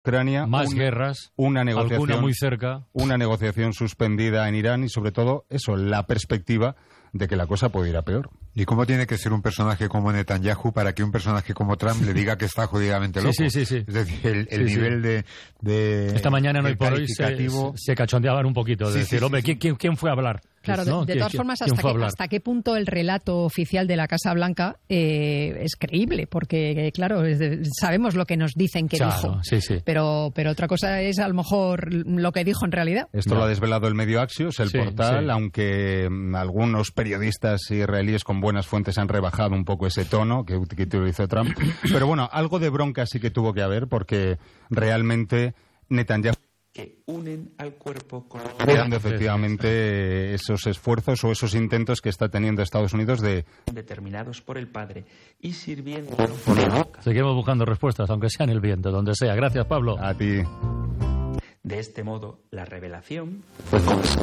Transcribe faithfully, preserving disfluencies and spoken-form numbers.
Ucrania, más un, guerras, una negociación alguna muy cerca, una negociación suspendida en Irán y sobre todo eso, la perspectiva de que la cosa puede ir a peor. ¿Y cómo tiene que ser un personaje como Netanyahu para que un personaje como Trump le diga que está jodidamente loco? Sí, sí, sí, sí. Es decir, el, el sí, nivel sí. de, de... Esta mañana, no de hoy por hoy, se, calificativo... se cachondeaban un poquito. De Sí, decir, sí, hombre, sí, ¿quién, sí. quién, ¿quién fue a hablar? Claro, de, ¿no? de ¿Quién, todas quién, formas, quién hasta, fue a que, hablar? hasta qué punto el relato oficial de la Casa Blanca eh, es creíble, porque, claro, es de, sabemos lo que nos dicen que Claro, dijo, sí, sí. Pero, pero otra cosa es a lo mejor lo que dijo en realidad. Esto No. lo ha desvelado el medio Axios, el Sí, portal, sí. aunque mm, algunos periodistas israelíes con buenas fuentes han rebajado un poco ese tono que, que utilizó Trump. Pero bueno, algo de bronca sí que tuvo que haber, porque realmente Netanyahu que unen al cuerpo con los mirando efectivamente esos esfuerzos o esos intentos que está teniendo Estados Unidos de... determinados por el padre y sirviendo de boca. Seguimos buscando respuestas, aunque sea en el viento, donde sea. Gracias, Pablo. A ti. De este modo, la revelación fue consumada.